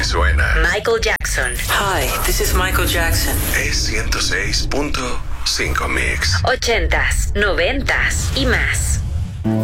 que suena. Michael Jackson. Hi, this is Michael Jackson. Es 106.5 Mix. 80s, 90s y más.